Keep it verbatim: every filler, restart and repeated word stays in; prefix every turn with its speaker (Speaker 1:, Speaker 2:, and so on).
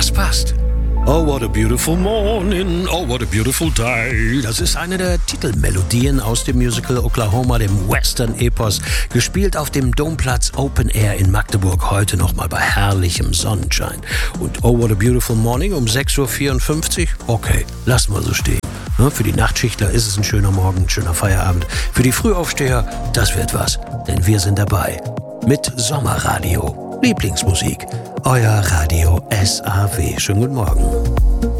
Speaker 1: das passt. Oh, what a beautiful morning, oh, what a beautiful day. Das ist eine der Titelmelodien aus dem Musical Oklahoma, dem Western-Epos, gespielt auf dem Domplatz Open Air in Magdeburg, heute nochmal bei herrlichem Sonnenschein. Und oh, what a beautiful morning um sechs Uhr vierundfünfzig, okay, lassen wir so stehen. Für die Nachtschichtler ist es ein schöner Morgen, ein schöner Feierabend. Für die Frühaufsteher, das wird was, denn wir sind dabei mit Sommerradio. Lieblingsmusik, euer Radio S A W. Schönen guten Morgen.